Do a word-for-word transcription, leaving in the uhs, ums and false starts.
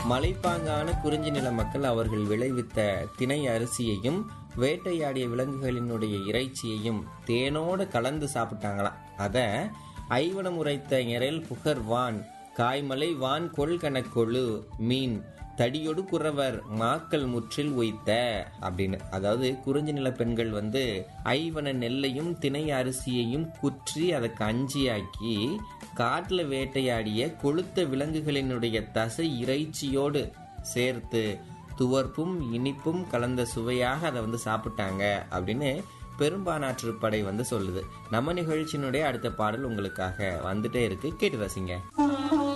மலைப்பாங்கான குறிஞ்சி நில மக்கள் அவர்கள் விளைவித்த திணை அரிசியையும் வேட்டையாடிய விலங்குகளினுடைய இறைச்சியையும் தேனோடு கலந்து சாப்பிட்டாங்களாம். அத ஐவனம் உரைத்த எரல் புகர்வான் காய்மலை வான் கொள்கன கொழு மீன் தடியொடு குறவர் மாக்கள் முற்றில் உய்த்த அப்படின்னு. அதாவது குறிஞ்சி நில பெண்கள் வந்து ஐவன நெல்லையும் திணை அரிசியையும் குற்றி அதை கஞ்சியாக்கி காட்டுல வேட்டையாடிய கொழுத்த விலங்குகளினுடைய தசை இறைச்சியோடு சேர்த்து துவர்ப்பும் இனிப்பும் கலந்த சுவையாக அதை வந்து சாப்பிட்டாங்க அப்படின்னு பெரும்பானாற்று படை வந்து சொல்லுது. நம்ம நிகழ்ச்சியினுடைய அடுத்த பாடல் உங்களுக்காக வந்துட்டே இருக்கு, கேட்டு ரசிங்க.